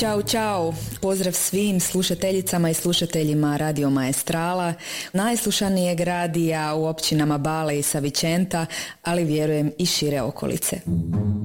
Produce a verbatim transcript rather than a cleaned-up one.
Ćao, čao. Pozdrav svim slušateljicama i slušateljima Radio Maestrala, najslušanijeg radija u općinama Bale i Savicenta, ali vjerujem i šire okolice.